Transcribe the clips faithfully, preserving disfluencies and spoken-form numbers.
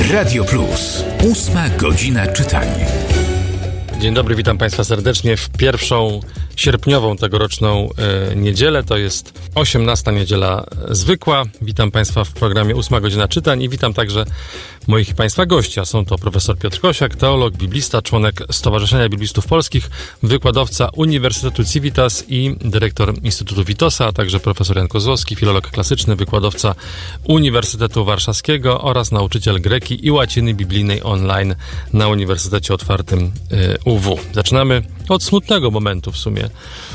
Radio Plus. Ósma godzina czytania. Dzień dobry, witam Państwa serdecznie w pierwszą sierpniową tegoroczną e, niedzielę. To jest osiemnasta niedziela zwykła. Witam Państwa w programie Ósma godzina czytań i witam także moich Państwa gości. A są to profesor Piotr Kosiak, teolog, biblista, członek Stowarzyszenia Biblistów Polskich, wykładowca Uniwersytetu Civitas i dyrektor Instytutu Witosa, a także profesor Jan Kozłowski, filolog klasyczny, wykładowca Uniwersytetu Warszawskiego oraz nauczyciel greki i łaciny biblijnej online na Uniwersytecie Otwartym e, U W. Zaczynamy od smutnego momentu w sumie,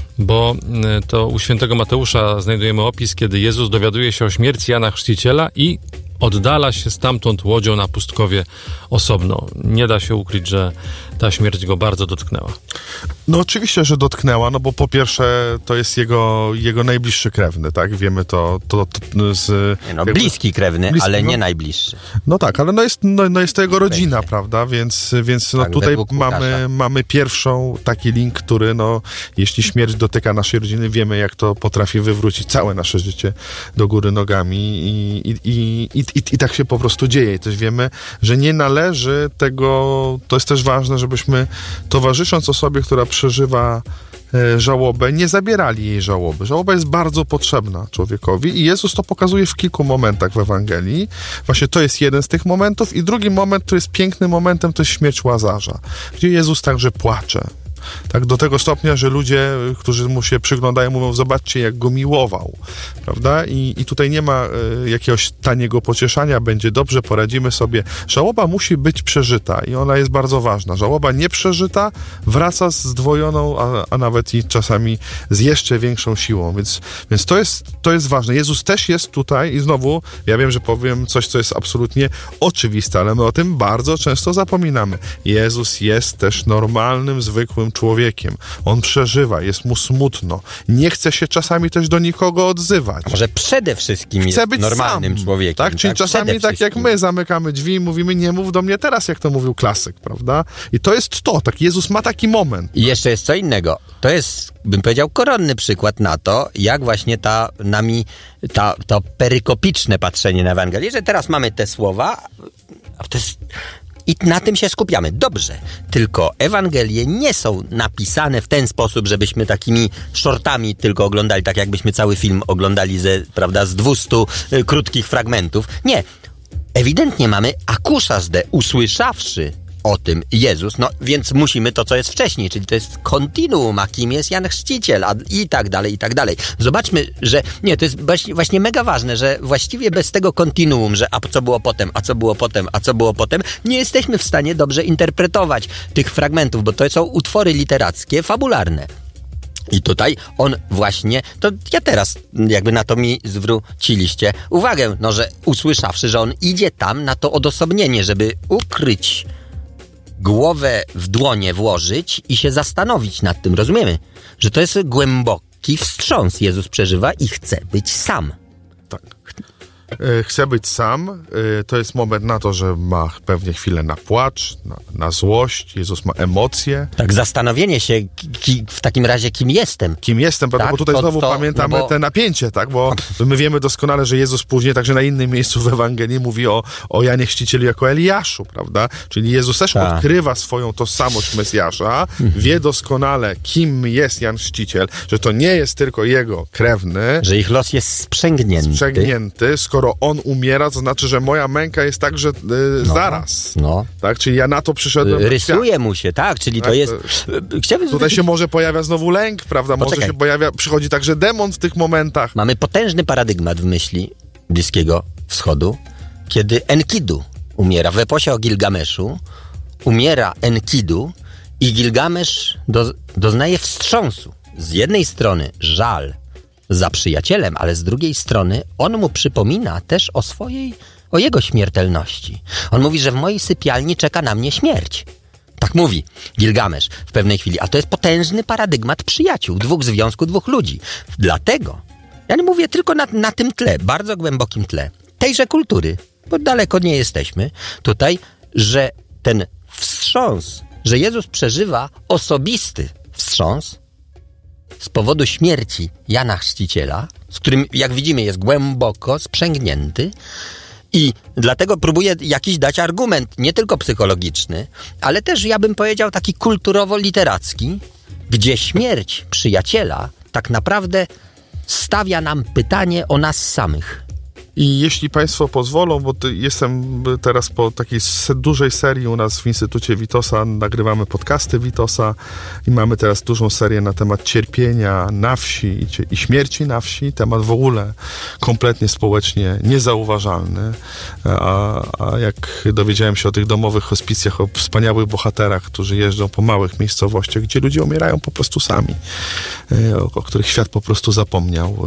bo to u świętego Mateusza znajdujemy opis, kiedy Jezus dowiaduje się o śmierci Jana Chrzciciela i oddala się stamtąd łodzią na pustkowie osobno. Nie da się ukryć, że ta śmierć go bardzo dotknęła. No oczywiście, że dotknęła, no bo po pierwsze to jest jego, jego najbliższy krewny, tak? Wiemy to, to, to z... Nie no, bliski krewny, bliski, ale nie no, najbliższy. No tak, ale no jest, no, no jest to jego rodzina, będzie. Prawda? Więc, więc no tak, tutaj mamy, mamy pierwszą taki link, który no, jeśli śmierć dotyka naszej rodziny, wiemy jak to potrafi wywrócić całe nasze życie do góry nogami i, i, i, i, i, i tak się po prostu dzieje. I też wiemy, że nie należy tego, to jest też ważne, żebyśmy towarzysząc osobie, która przeżywa e, żałobę, nie zabierali jej żałoby. Żałoba jest bardzo potrzebna człowiekowi i Jezus to pokazuje w kilku momentach w Ewangelii. Właśnie to jest jeden z tych momentów i drugi moment, który jest pięknym momentem, to jest śmierć Łazarza, gdzie Jezus także płacze. Tak, do tego stopnia, że ludzie, którzy mu się przyglądają, mówią, zobaczcie, jak go miłował, prawda? I, i tutaj nie ma y, jakiegoś taniego pocieszania, będzie dobrze, poradzimy sobie. Żałoba musi być przeżyta i ona jest bardzo ważna. Żałoba nieprzeżyta wraca z zdwojoną, a, a nawet i czasami z jeszcze większą siłą, więc, więc to jest, to jest ważne. Jezus też jest tutaj i znowu, ja wiem, że powiem coś, co jest absolutnie oczywiste, ale my o tym bardzo często zapominamy. Jezus jest też normalnym, zwykłym człowiekiem. On przeżywa, jest mu smutno. Nie chce się czasami też do nikogo odzywać. Może przede wszystkim chce jest być normalnym sam, człowiekiem. Tak? Czyli tak? czasami tak jak my zamykamy drzwi i mówimy, nie mów do mnie teraz, jak to mówił klasyk, prawda? I to jest to. Tak Jezus ma taki moment. I jeszcze jest co innego. To jest, bym powiedział, koronny przykład na to, jak właśnie ta nami, ta, to perykopiczne patrzenie na Ewangelię, że teraz mamy te słowa, a to jest... I na tym się skupiamy. Dobrze. Tylko Ewangelie nie są napisane w ten sposób, żebyśmy takimi shortami tylko oglądali, tak jakbyśmy cały film oglądali ze, prawda, z dwustu y, krótkich fragmentów. Nie. Ewidentnie mamy akuszasz de, usłyszawszy o tym Jezus, no więc musimy to, co jest wcześniej, czyli to jest kontinuum, a kim jest Jan Chrzciciel, a i tak dalej, i tak dalej. Zobaczmy, że nie, to jest właśnie, właśnie mega ważne, że właściwie bez tego kontinuum, że a co było potem, a co było potem, a co było potem, nie jesteśmy w stanie dobrze interpretować tych fragmentów, bo to są utwory literackie, fabularne. I tutaj on właśnie, to ja teraz jakby na to mi zwróciliście uwagę, no że usłyszawszy, że on idzie tam na to odosobnienie, żeby ukryć głowę w dłonie włożyć i się zastanowić nad tym. Rozumiemy, że to jest głęboki wstrząs. Jezus przeżywa i chce być sam. Tak. Chce być sam. To jest moment na to, że ma pewnie chwilę na płacz, na, na złość. Jezus ma emocje. Tak, zastanowienie się ki, w takim razie, kim jestem. Kim jestem, prawda? Tak, Bo tutaj to, znowu to, pamiętamy no bo... te napięcie, tak? Bo my wiemy doskonale, że Jezus później także na innym miejscu w Ewangelii mówi o, o Janie Chrzcicielu jako Eliaszu, prawda? Czyli Jezus też tak. odkrywa swoją tożsamość Mesjasza, mhm. wie doskonale, kim jest Jan Chrzciciel, że to nie jest tylko jego krewny. Że ich los jest sprzęgnięty. Sprzęgnięty. Skoro on umiera, to znaczy, że moja męka jest także y, no, zaraz. No. Tak? Czyli ja na to przyszedłem. Rysuje mu się, tak? Czyli tak, to jest... Chciałbym tutaj zwrócić... się może pojawia znowu lęk, prawda? Poczekaj. Może się pojawia, przychodzi także demon w tych momentach. Mamy potężny paradygmat w myśli Bliskiego Wschodu, kiedy Enkidu umiera. W eposie o Gilgameszu umiera Enkidu i Gilgamesz do, doznaje wstrząsu. Z jednej strony żal za przyjacielem, ale z drugiej strony on mu przypomina też o swojej, o jego śmiertelności. On mówi, że w mojej sypialni czeka na mnie śmierć. Tak mówi Gilgamesz w pewnej chwili. A to jest potężny paradygmat przyjaciół, dwóch związku, dwóch ludzi. Dlatego, ja nie mówię tylko na, na tym tle, bardzo głębokim tle tejże kultury, bo daleko nie jesteśmy tutaj, że ten wstrząs, że Jezus przeżywa osobisty wstrząs z powodu śmierci Jana Chrzciciela, z którym, jak widzimy, jest głęboko sprzęgnięty, I dlatego próbuję jakiś dać argument, nie tylko psychologiczny, ale też, ja bym powiedział, taki kulturowo-literacki, gdzie śmierć przyjaciela tak naprawdę stawia nam pytanie o nas samych. I jeśli Państwo pozwolą, bo jestem teraz po takiej dużej serii u nas w Instytucie Witosa, nagrywamy podcasty Witosa i mamy teraz dużą serię na temat cierpienia na wsi i śmierci na wsi, temat w ogóle kompletnie społecznie niezauważalny, a, a jak dowiedziałem się o tych domowych hospicjach, o wspaniałych bohaterach, którzy jeżdżą po małych miejscowościach, gdzie ludzie umierają po prostu sami, o, o których świat po prostu zapomniał.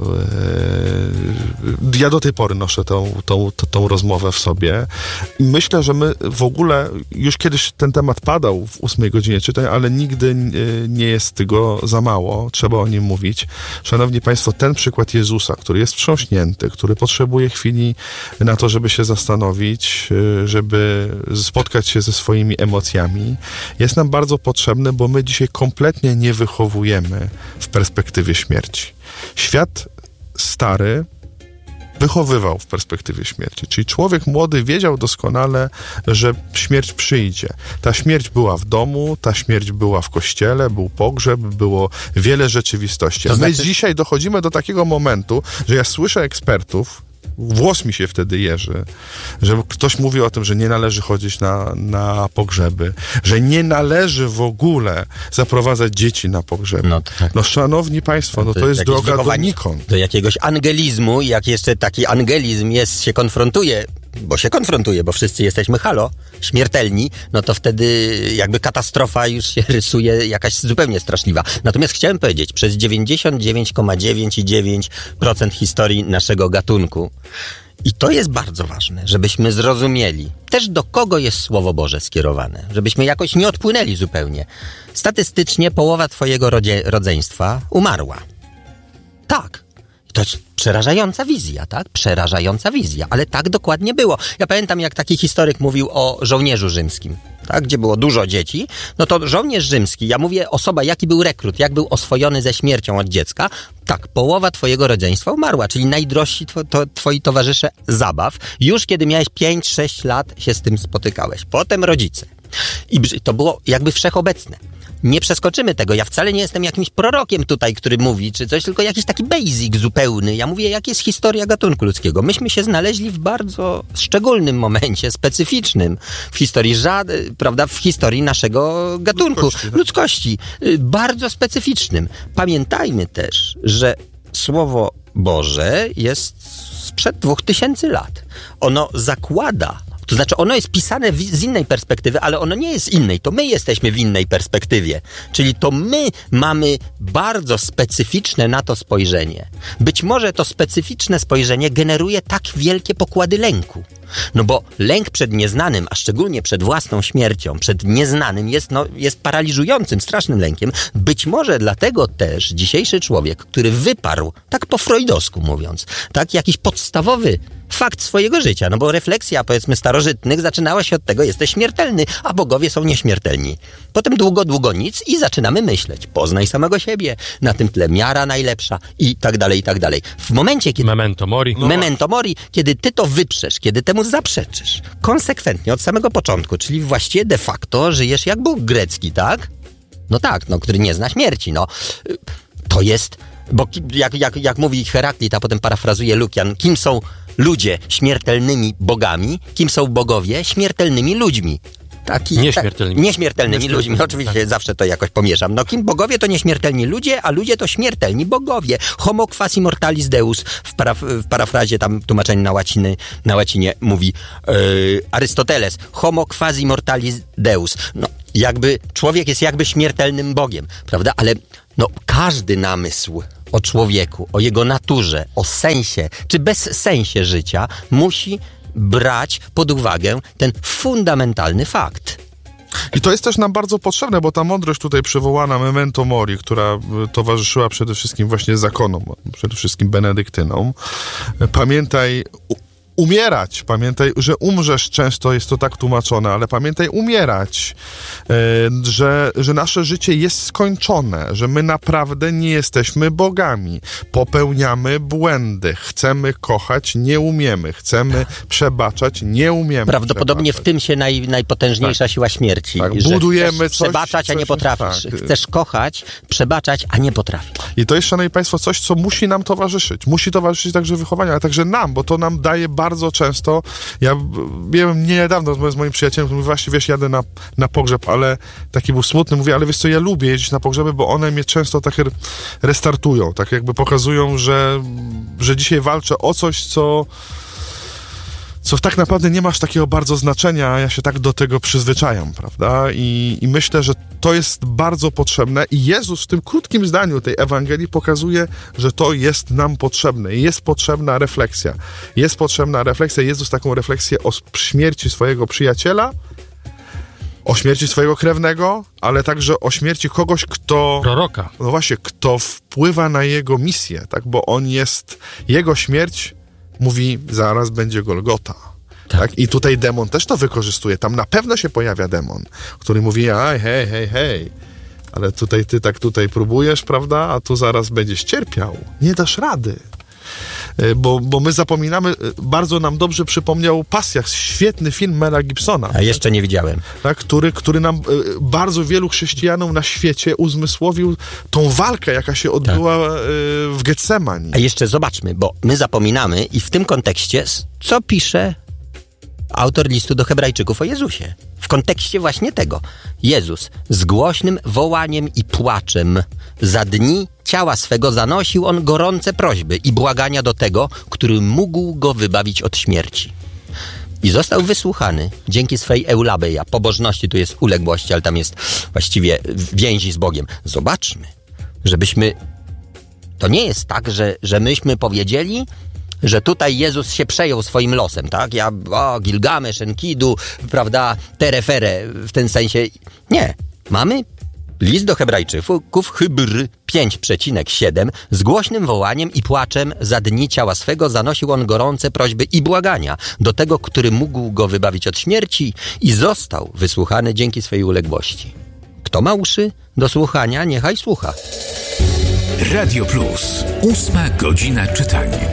Ja do tej pory noszę tą, tą, tą, tą rozmowę w sobie. I myślę, że my w ogóle, już kiedyś ten temat padał w ósmej godzinie czytań, ale nigdy nie jest tego za mało. Trzeba o nim mówić. Szanowni Państwo, ten przykład Jezusa, który jest wstrząśnięty, który potrzebuje chwili na to, żeby się zastanowić, żeby spotkać się ze swoimi emocjami, jest nam bardzo potrzebny, bo my dzisiaj kompletnie nie wychowujemy w perspektywie śmierci. Świat stary wychowywał w perspektywie śmierci. Czyli człowiek młody wiedział doskonale, że śmierć przyjdzie. Ta śmierć była w domu, ta śmierć była w kościele, był pogrzeb, było wiele rzeczywistości. A my dzisiaj dochodzimy do takiego momentu, że ja słyszę ekspertów, włos mi się wtedy jeży, że ktoś mówi o tym, że nie należy chodzić na, na pogrzeby, że nie należy w ogóle zaprowadzać dzieci na pogrzeby. No, tak. No szanowni Państwo, no to, to jest droga donikąd. Do jakiegoś angelizmu, i jak jeszcze taki angelizm jest, się konfrontuje, bo się konfrontuje, bo wszyscy jesteśmy halo, śmiertelni, no to wtedy jakby katastrofa już się rysuje jakaś zupełnie straszliwa. Natomiast chciałem powiedzieć, przez dziewięćdziesiąt dziewięć przecinek dziewięćdziesiąt dziewięć procent historii naszego gatunku, i to jest bardzo ważne, żebyśmy zrozumieli też, do kogo jest Słowo Boże skierowane, żebyśmy jakoś nie odpłynęli zupełnie. Statystycznie połowa twojego rodzie- rodzeństwa umarła. Tak. To jest przerażająca wizja, tak? Przerażająca wizja, ale tak dokładnie było. Ja pamiętam, jak taki historyk mówił o żołnierzu rzymskim, tak? Gdzie było dużo dzieci. No to żołnierz rzymski, ja mówię, osoba, jaki był rekrut, jak był oswojony ze śmiercią od dziecka, tak, połowa twojego rodzeństwa umarła, czyli najdrożsi two, to, twoi towarzysze zabaw, już kiedy miałeś pięć sześć lat się z tym spotykałeś. Potem rodzice. I to było jakby wszechobecne. Nie przeskoczymy tego. Ja wcale nie jestem jakimś prorokiem tutaj, który mówi, czy coś, tylko jakiś taki basic zupełny. Ja mówię, jak jest historia gatunku ludzkiego. Myśmy się znaleźli w bardzo szczególnym momencie, specyficznym w historii, żad- prawda, w historii naszego gatunku, ludzkości, tak? ludzkości. Bardzo specyficznym. Pamiętajmy też, że Słowo Boże jest sprzed dwóch tysięcy lat. Ono zakłada, to znaczy ono jest pisane w, z innej perspektywy, ale ono nie jest innej. To my jesteśmy w innej perspektywie. Czyli to my mamy bardzo specyficzne na to spojrzenie. Być może to specyficzne spojrzenie generuje tak wielkie pokłady lęku. No bo lęk przed nieznanym, a szczególnie przed własną śmiercią, przed nieznanym jest, no, jest paraliżującym, strasznym lękiem. Być może dlatego też dzisiejszy człowiek, który wyparł, tak po freudowsku mówiąc, tak jakiś podstawowy fakt swojego życia, no bo refleksja, powiedzmy, starożytnych zaczynała się od tego, jesteś śmiertelny, a bogowie są nieśmiertelni. Potem długo, długo nic i zaczynamy myśleć. Poznaj samego siebie, na tym tle miara najlepsza i tak dalej, i tak dalej. W momencie, kiedy... Memento mori. No. Memento mori, kiedy ty to wyprzesz, kiedy temu zaprzeczysz, konsekwentnie od samego początku, czyli właściwie de facto żyjesz jak Bóg grecki, tak? No tak, no, który nie zna śmierci, no. To jest... Bo jak, jak, jak mówi Heraklit, a potem parafrazuje Lukian, kim są ludzie śmiertelnymi bogami, kim są bogowie śmiertelnymi ludźmi. Taki, nieśmiertelnymi. Ta, nieśmiertelnymi ludźmi, oczywiście tak. Zawsze to jakoś pomieszam. No kim bogowie to nieśmiertelni ludzie, a ludzie to śmiertelni bogowie. Homo quasi mortalis deus, w, paraf, w parafrazie tam tłumaczeniu na, łaciny, na łacinie mówi yy, Arystoteles. Homo quasi mortalis deus. No jakby człowiek jest jakby śmiertelnym Bogiem, prawda? Ale no każdy namysł o człowieku, o jego naturze, o sensie, czy bezsensie życia musi brać pod uwagę ten fundamentalny fakt. I to jest też nam bardzo potrzebne, bo ta mądrość tutaj przywołana memento mori, która towarzyszyła przede wszystkim właśnie zakonom, przede wszystkim benedyktynom. Pamiętaj, umierać. Pamiętaj, że umrzesz, często jest to tak tłumaczone, ale pamiętaj umierać, że, że nasze życie jest skończone, że my naprawdę nie jesteśmy bogami. Popełniamy błędy, chcemy kochać, nie umiemy, chcemy przebaczać, nie umiemy. Prawdopodobnie przebaczać. w tym się naj, najpotężniejsza tak. siła śmierci. Tak, budujemy chcesz coś, przebaczać, coś, a nie potrafisz. Tak. Chcesz kochać, przebaczać, a nie potrafisz. I to jest, szanowni państwo, coś, co musi nam towarzyszyć. Musi towarzyszyć także wychowaniu, ale także nam, bo to nam daje bardzo często. Ja byłem niedawno z moim przyjacielem, który mówi, właśnie, wiesz, jadę na, na pogrzeb, ale taki był smutny, mówię, ale wiesz co, ja lubię jeździć na pogrzeby, bo one mnie często tak restartują, tak jakby pokazują, że, że dzisiaj walczę o coś, co co tak naprawdę nie masz takiego bardzo znaczenia, a ja się tak do tego przyzwyczajam, prawda? I, i myślę, że to jest bardzo potrzebne i Jezus w tym krótkim zdaniu tej Ewangelii pokazuje, że to jest nam potrzebne. Jest potrzebna refleksja. Jest potrzebna refleksja. Jezus taką refleksję o śmierci swojego przyjaciela, o śmierci swojego krewnego, ale także o śmierci kogoś, kto... Proroka. No właśnie, kto wpływa na jego misję, tak? Bo on jest... Jego śmierć mówi, zaraz będzie Golgota. Tak. Tak? I tutaj demon też to wykorzystuje. Tam na pewno się pojawia demon, który mówi, aj, hej, hej, hej, ale tutaj ty tak tutaj próbujesz, prawda? A tu zaraz będziesz cierpiał. Nie dasz rady. Bo, bo my zapominamy, bardzo nam dobrze przypomniał Pasjach, świetny film Mela Gibsona. A jeszcze nie widziałem. Tak, który, który nam, bardzo wielu chrześcijanom na świecie uzmysłowił tą walkę, jaka się odbyła tak. w Getsemani. A jeszcze zobaczmy, bo my zapominamy i w tym kontekście, co pisze autor listu do Hebrajczyków o Jezusie? W kontekście właśnie tego. Jezus z głośnym wołaniem i płaczem za dni ciała swego zanosił on gorące prośby i błagania do tego, który mógł go wybawić od śmierci. I został wysłuchany dzięki swej eulabeia, pobożności, tu jest uległości, ale tam jest właściwie więzi z Bogiem. Zobaczmy, żebyśmy... To nie jest tak, że, że myśmy powiedzieli, że tutaj Jezus się przejął swoim losem, tak? Ja, o, Gilgamesz, Enkidu, prawda, Terefere, w ten sensie. Nie. Mamy list do Hebrajczyków, Hybr pięć przecinek siedem, z głośnym wołaniem i płaczem za dni ciała swego zanosił on gorące prośby i błagania do tego, który mógł go wybawić od śmierci i został wysłuchany dzięki swej uległości. Kto ma uszy do słuchania, niechaj słucha. Radio Plus. Ósma godzina czytania.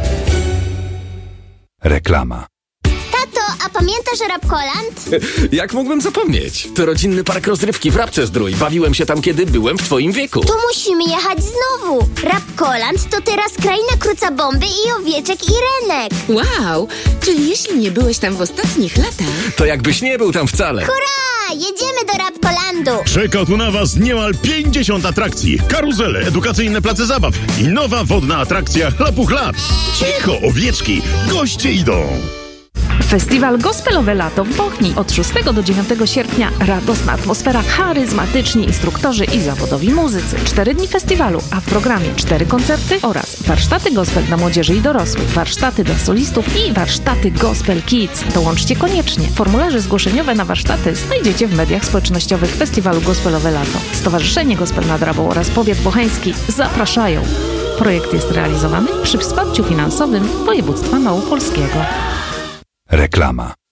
Reklama. Tato, a pamiętasz Rapkoland? Jak mógłbym zapomnieć? To rodzinny park rozrywki w Rabce Zdrój. Bawiłem się tam, kiedy byłem w twoim wieku. To musimy jechać znowu. Rapkoland to teraz kraina kruca bomby i owieczek i renek. Wow, czyli jeśli nie byłeś tam w ostatnich latach... To jakbyś nie był tam wcale. Hurra! Jedziemy do Rapkolandu. Czeka tu na was niemal pięćdziesiąt atrakcji, karuzele, edukacyjne place zabaw i nowa wodna atrakcja Chlapuch Lap. Cicho, owieczki, goście idą. Festiwal Gospelowe Lato w Bochni od szóstego do dziewiątego sierpnia. Radosna atmosfera, charyzmatyczni instruktorzy i zawodowi muzycy. Cztery dni festiwalu, a w programie cztery koncerty oraz warsztaty gospel dla młodzieży i dorosłych, warsztaty dla solistów i warsztaty Gospel Kids. Dołączcie koniecznie. Formularze zgłoszeniowe na warsztaty znajdziecie w mediach społecznościowych Festiwalu Gospelowe Lato. Stowarzyszenie Gospel nad Rabą oraz Powiat Bocheński zapraszają. Projekt jest realizowany przy wsparciu finansowym województwa małopolskiego. Reklama.